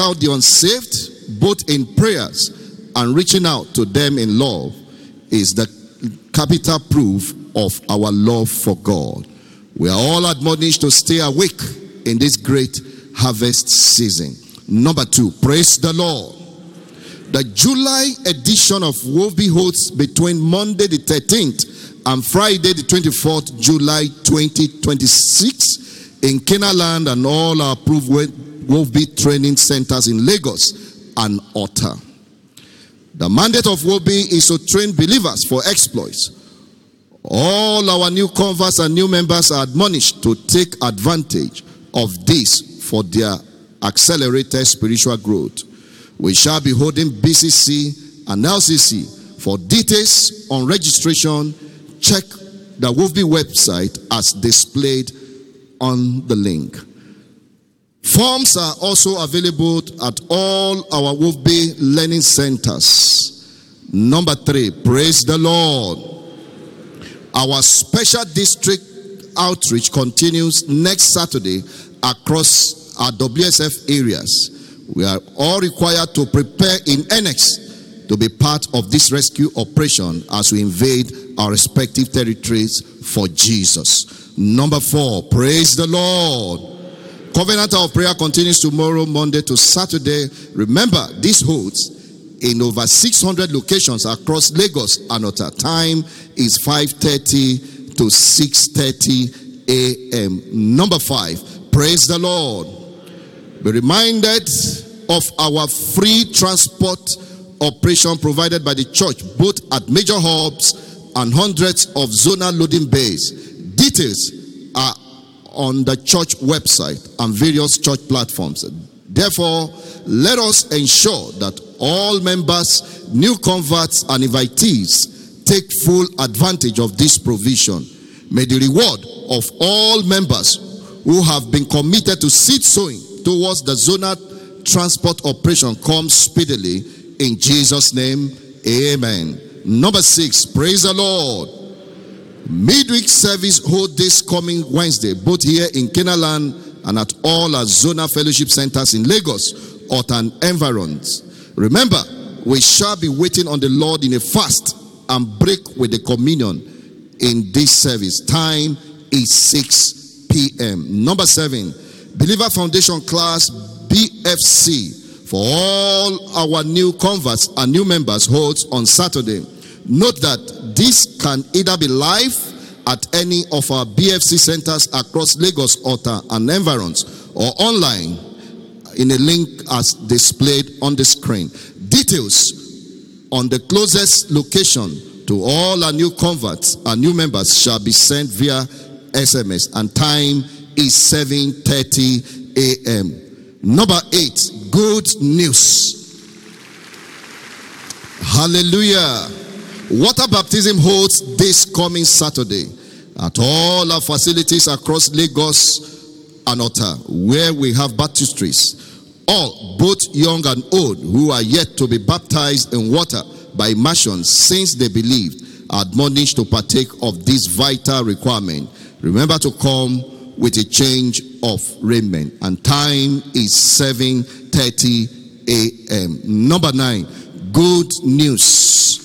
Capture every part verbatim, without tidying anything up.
out the unsaved, both in prayers and reaching out to them in love, is the capital proof of our love for God. We are all admonished to stay awake in this great harvest season. Number two, praise the Lord. The July edition of Wolfby holds between Monday the thirteenth and Friday the twenty-fourth July twenty twenty-six in Kenaland and all our approved Wolfby training centers in Lagos and Otta. The mandate of Wolfby is to train believers for exploits. All our new converts and new members are admonished to take advantage of this for their accelerated spiritual growth. We shall be holding B C C and L C C. For details on registration, check the Wolfby website as displayed on the link. Forms are also available at all our Wolfby learning centers. Number three, praise the Lord. Our special district outreach continues next Saturday across our W S F areas. We are all required to prepare in earnest to be part of this rescue operation as we invade our respective territories for Jesus. Number four, praise the Lord. Covenant of Prayer continues tomorrow, Monday to Saturday. Remember, this holds in over six hundred locations across Lagos and Otta. Time is five thirty to six thirty a m Number five, praise the Lord. Be reminded of our free transport operation provided by the church, both at major hubs and hundreds of zonal loading bays. Details are on the church website and various church platforms. Therefore, let us ensure that all members, new converts, and invitees take full advantage of this provision. May the reward of all members who have been committed to seed sowing towards the zonal transport operation come speedily in Jesus' name. Amen. Number six, praise the Lord. Midweek service hold this coming Wednesday, both here in Kenaland and at all our zonal fellowship centers in Lagos, Otta and environs. Remember, we shall be waiting on the Lord in a fast and break with the communion in this service. Time is six p m Number seven, Believer Foundation class B F C for all our new converts and new members holds on Saturday. Note that this can either be live at any of our B F C centers across Lagos, Otta, and environs, or online in a link as displayed on the screen. Details on the closest location to all our new converts and new members shall be sent via S M S, and time is seven thirty a m Number eight, good news. Hallelujah. Water baptism holds this coming Saturday at all our facilities across Lagos and Otta, where we have baptistries. All, both young and old, who are yet to be baptized in water by immersion since they believed, are admonished to partake of this vital requirement. Remember to come with a change of raiment, and time is seven thirty a m Number nine, good news.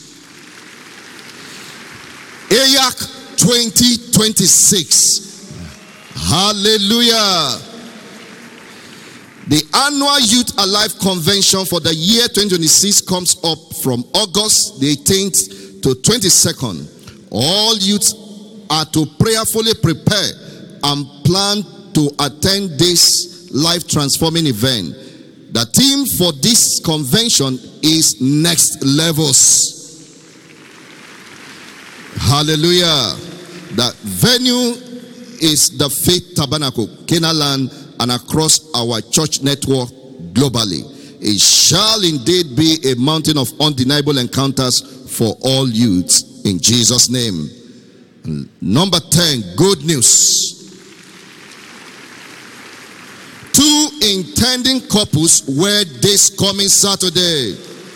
A Y A C twenty twenty-six. Hallelujah. The annual Youth Alive Convention for the year twenty twenty-six comes up from August the eighteenth to twenty-second. All youths are to prayerfully prepare and plan to attend this life-transforming event. The theme for this convention is Next Levels. Hallelujah. The venue is the Faith Tabernacle, Kenaland, and across our church network globally. It shall indeed be a mountain of undeniable encounters for all youths in Jesus' name. Number ten, good news. Two intending couples wed this coming Saturday.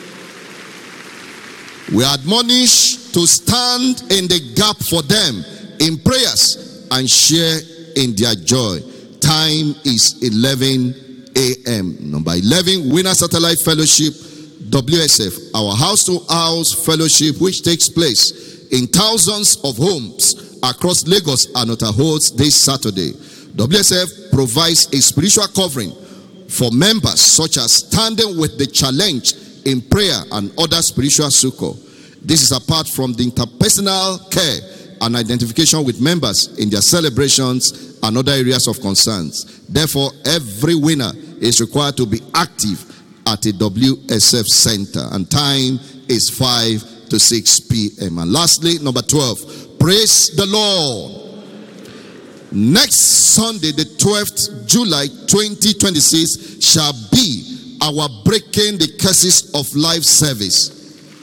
We admonish to stand in the gap for them in prayers and share in their joy. Time is eleven a m Number eleven, Winner Satellite Fellowship, W S F, our house-to-house fellowship, which takes place in thousands of homes across Lagos and Otta holds this Saturday. W S F provides a spiritual covering for members, such as standing with the challenge in prayer and other spiritual succor. This is apart from the interpersonal care and identification with members in their celebrations and other areas of concerns. Therefore, every winner is required to be active at a W S F center, and time is five to six p m And lastly, number twelve, praise the Lord. Next Sunday, the twelfth of July twenty twenty-six, shall be our Breaking the Curses of Life service.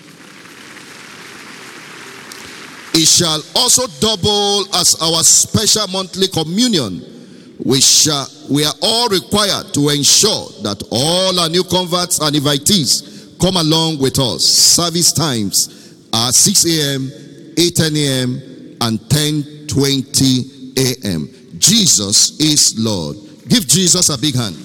It shall also double as our special monthly communion. We shall, we are all required to ensure that all our new converts and invitees come along with us. Service times are six a m, eight ten a m, and ten twenty a m Jesus is Lord. Give Jesus a big hand.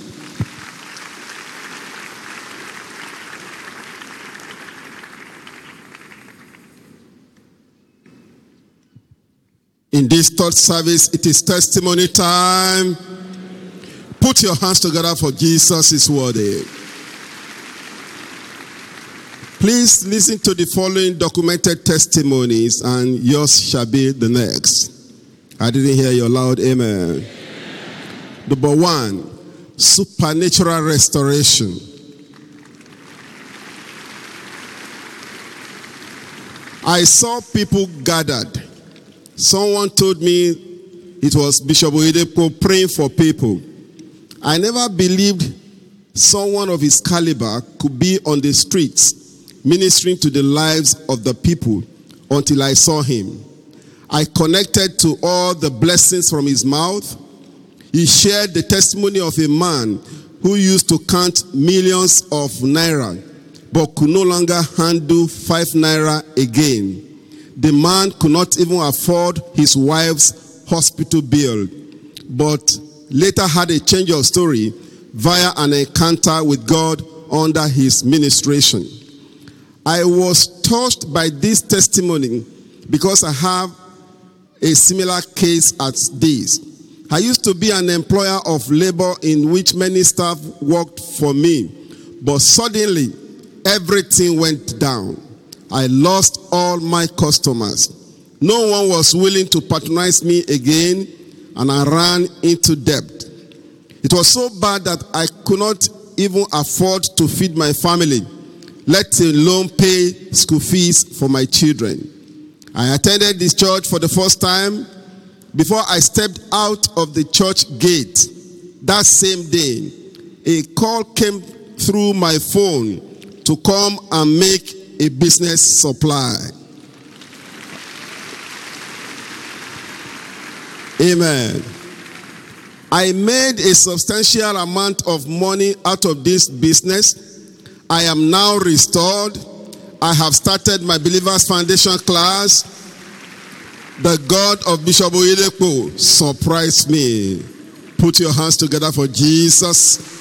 In this third service, it is testimony time. Put your hands together for Jesus is worthy. Please listen to the following documented testimonies, and yours shall be the next. I didn't hear your loud amen. Amen. Number one, supernatural restoration. I saw people gathered. Someone told me it was Bishop Oyedepo praying for people. I never believed someone of his caliber could be on the streets ministering to the lives of the people until I saw him. I connected to all the blessings from his mouth. He shared the testimony of a man who used to count millions of naira but could no longer handle five naira again. The man could not even afford his wife's hospital bill, but later had a change of story via an encounter with God under his ministration. I was touched by this testimony because I have a similar case at this. I used to be an employer of labor in which many staff worked for me, but suddenly everything went down. I lost all my customers. No one was willing to patronize me again, and I ran into debt. It was so bad that I could not even afford to feed my family, let alone pay school fees for my children. I attended this church for the first time. Before I stepped out of the church gate that same day, a call came through my phone to come and make a business supply. Amen. I made a substantial amount of money out of this business. I am now restored. I have started my Believers Foundation class. The God of Bishop Oyedepo surprised me. Put your hands together for Jesus.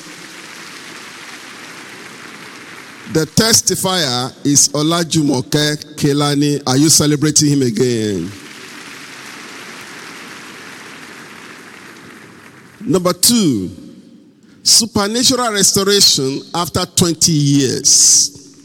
The testifier is Olajumoke Kelani. Are you celebrating him again? Number two, supernatural restoration after twenty years.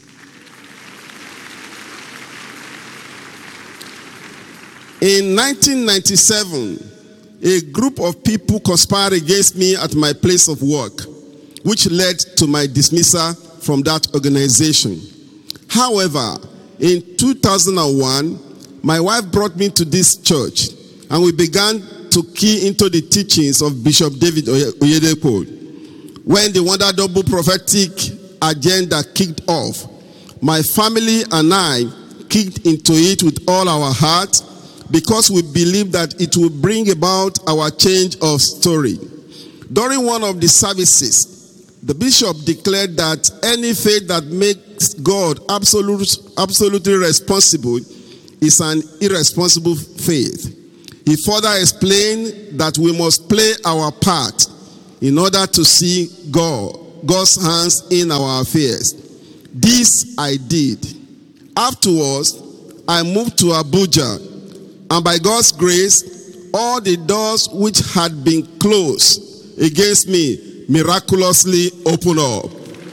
In nineteen ninety-seven, a group of people conspired against me at my place of work, which led to my dismissal from that organization. However, in two thousand one, my wife brought me to this church, and we began to key into the teachings of Bishop David Oyedepo. When the Wonder Double prophetic agenda kicked off, my family and I kicked into it with all our heart because we believed that it would bring about our change of story. During one of the services, the bishop declared that any faith that makes God absolute, absolutely responsible is an irresponsible faith. He further explained that we must play our part in order to see God, God's hands in our affairs. This I did. Afterwards, I moved to Abuja, and by God's grace, all the doors which had been closed against me miraculously opened up.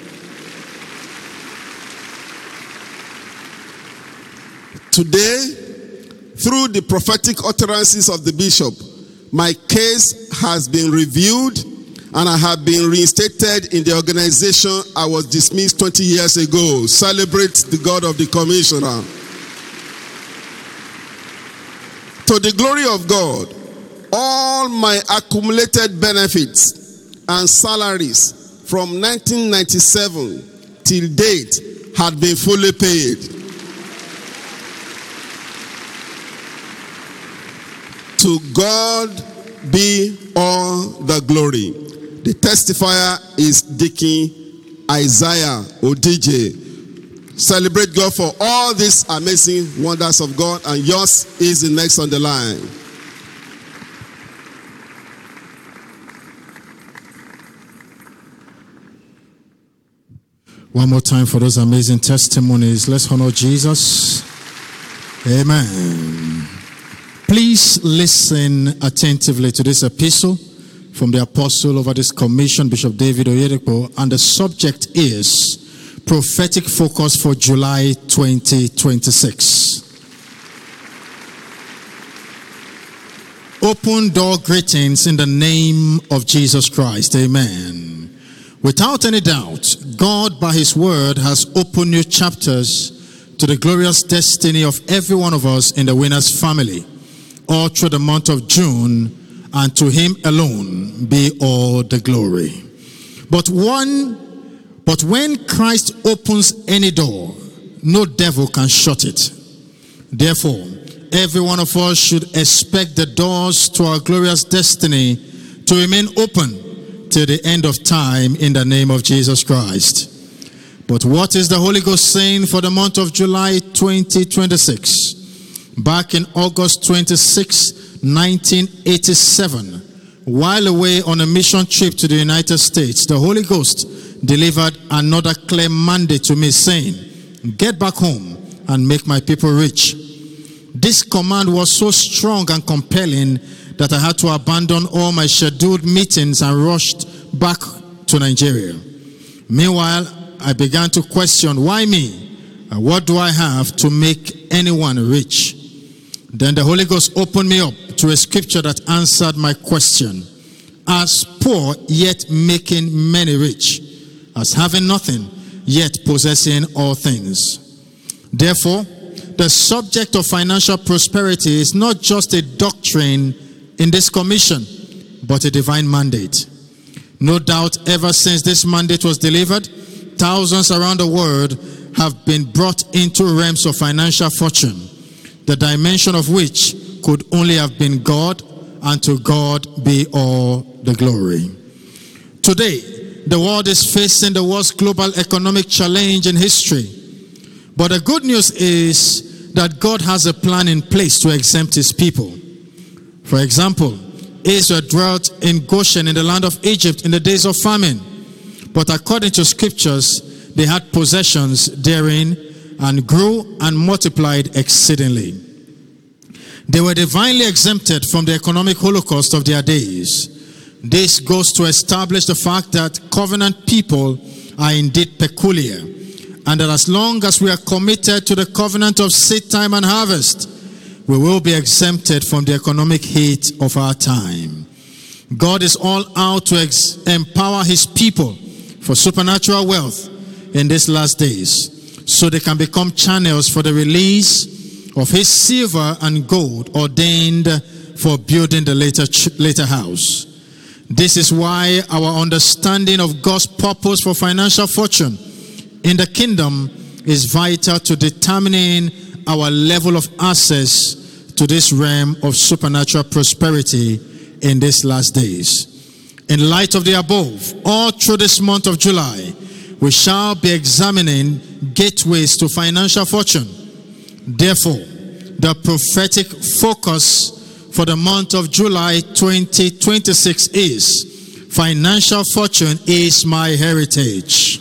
Today, through the prophetic utterances of the bishop, my case has been reviewed and I have been reinstated in the organization I was dismissed twenty years ago. Celebrate the God of the commissioner. To the glory of God, all my accumulated benefits and salaries from nineteen ninety-seven till date had been fully paid. To God be all the glory. The testifier is Deacon Isaiah Odije. Celebrate God for all these amazing wonders of God, and yours is the next on the line. One more time for those amazing testimonies. Let's honor Jesus. Amen. Please listen attentively to this epistle from the apostle over this commission, Bishop David Oyedepo, and the subject is Prophetic Focus for July twenty twenty-six. Open door greetings in the name of Jesus Christ. Amen. Without any doubt, God by his word has opened new chapters to the glorious destiny of every one of us in the Winners family, all through the month of June, and to him alone be all the glory. But one, but when Christ opens any door, no devil can shut it. Therefore, every one of us should expect the doors to our glorious destiny to remain open till the end of time in the name of Jesus Christ. But what is the Holy Ghost saying for the month of July twenty twenty-six? Back in August twenty-sixth, nineteen eighty-seven, while away on a mission trip to the United States, the Holy Ghost delivered another clear mandate to me saying, "Get back home and make my people rich." This command was so strong and compelling that I had to abandon all my scheduled meetings and rushed back to Nigeria. Meanwhile, I began to question, why me? And what do I have to make anyone rich? Then the Holy Ghost opened me up to a scripture that answered my question. As poor, yet making many rich. As having nothing, yet possessing all things. Therefore, the subject of financial prosperity is not just a doctrine in this commission, but a divine mandate. No doubt, ever since this mandate was delivered, thousands around the world have been brought into realms of financial fortune, the dimension of which could only have been God, and to God be all the glory. Today, the world is facing the worst global economic challenge in history. But the good news is that God has a plan in place to exempt his people. For example, Israel dwelt in Goshen in the land of Egypt in the days of famine. But according to scriptures, they had possessions therein and grew and multiplied exceedingly. They were divinely exempted from the economic holocaust of their days. This goes to establish the fact that covenant people are indeed peculiar, and that as long as we are committed to the covenant of seed time and harvest, we will be exempted from the economic heat of our time. God is all out to ex- empower his people for supernatural wealth in these last days, so they can become channels for the release of his silver and gold ordained for building the later, ch- later house. This is why our understanding of God's purpose for financial fortune in the kingdom is vital to determining our level of access to this realm of supernatural prosperity in these last days. In light of the above, all through this month of July, we shall be examining gateways to financial fortune. Therefore, the prophetic focus for the month of July twenty twenty-six is Financial fortune is my heritage.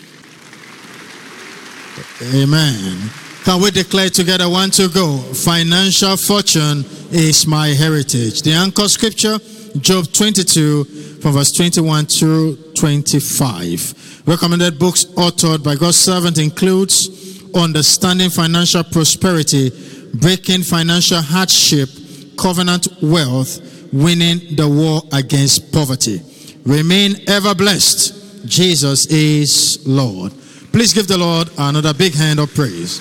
Amen. Can we declare together? One to go. Financial fortune is my heritage. The anchor scripture, Job twenty-two, from verse twenty-one through twenty-five. Recommended books authored by God's servant includes Understanding Financial Prosperity, Breaking Financial Hardship, Covenant Wealth, Winning the War Against Poverty. Remain ever blessed. Jesus is Lord. Please give the Lord another big hand of praise.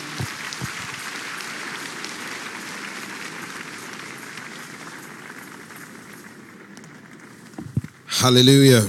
Hallelujah.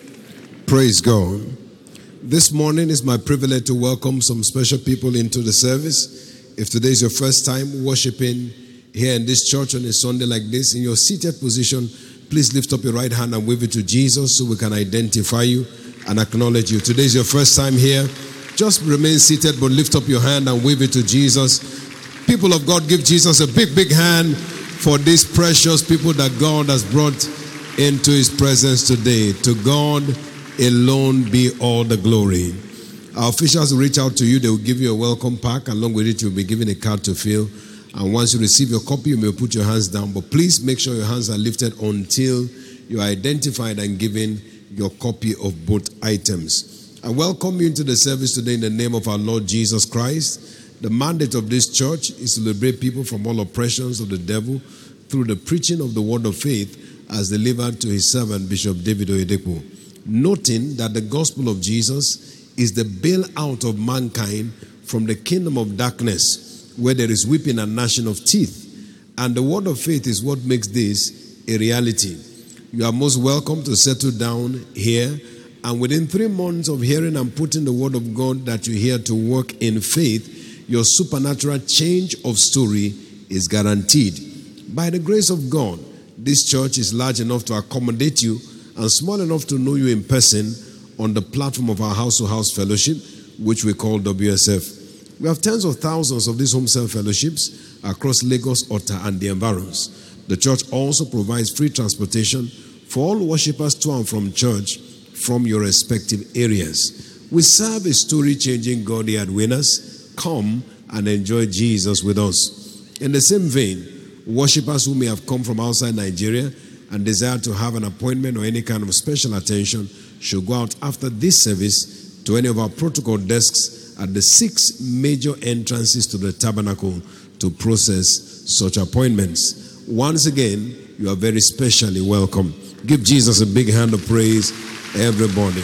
Praise God. This morning is my privilege to welcome some special people into the service. If today is your first time worshiping here in this church on a Sunday like this, in your seated position, please lift up your right hand and wave it to Jesus so we can identify you and acknowledge you. Today is your first time here. Just remain seated, but lift up your hand and wave it to Jesus. People of God, give Jesus a big, big hand for these precious people that God has brought into his presence today. To God alone be all the glory. Our officials will reach out to you. They will give you a welcome pack. Along with it, you'll be given a card to fill. And once you receive your copy, you may put your hands down. But please make sure your hands are lifted until you are identified and given your copy of both items. I welcome you into the service today in the name of our Lord Jesus Christ. The mandate of this church is to liberate people from all oppressions of the devil through the preaching of the word of faith as delivered to his servant, Bishop David Oyedepo. Noting that the gospel of Jesus is the bailout of mankind from the kingdom of darkness, where there is weeping and gnashing of teeth. And the word of faith is what makes this a reality. You are most welcome to settle down here. And within three months of hearing and putting the word of God that you hear to work in faith, your supernatural change of story is guaranteed. By the grace of God, this church is large enough to accommodate you and small enough to know you in person on the platform of our house-to-house fellowship, which we call W S F. We have tens of thousands of these home cell fellowships across Lagos, Ota, and the environs. The church also provides free transportation for all worshippers to and from church from your respective areas. We serve a story-changing God here at Winners. Come and enjoy Jesus with us. In the same vein, worshippers who may have come from outside Nigeria and desire to have an appointment or any kind of special attention should go out after this service to any of our protocol desks at the six major entrances to the tabernacle to process such appointments. Once again, you are very specially welcome. Give Jesus a big hand of praise, everybody.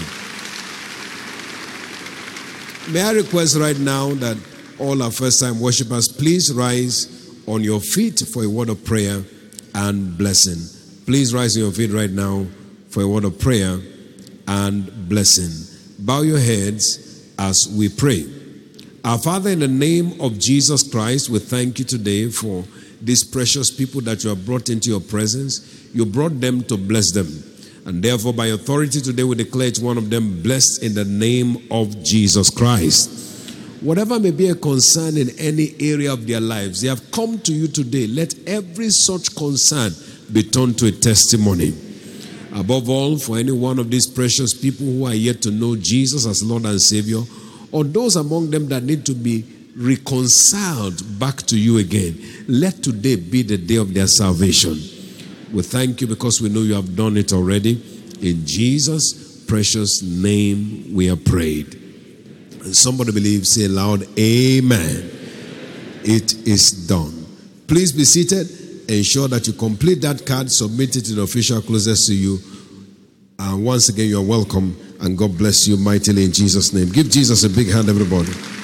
May I request right now that all our first-time worshipers, please rise on your feet for a word of prayer and blessing. Please rise on your feet right now for a word of prayer and blessing. Bow your heads as we pray. Our Father, in the name of Jesus Christ, we thank you today for these precious people that you have brought into your presence. You brought them to bless them. And therefore, by authority today, we declare each one of them blessed in the name of Jesus Christ. Whatever may be a concern in any area of their lives, they have come to you today. Let every such concern be turned to a testimony. Above all, for any one of these precious people who are yet to know Jesus as Lord and Savior, or those among them that need to be reconciled back to you again, let today be the day of their salvation. We thank you because we know you have done it already. In Jesus' precious name we have prayed. And somebody believes, say aloud, Amen. It is done. Please be seated. Ensure that you complete that card, submit it to the official closest to you. And once again, you are welcome. And God bless you mightily in Jesus' name. Give Jesus a big hand, everybody.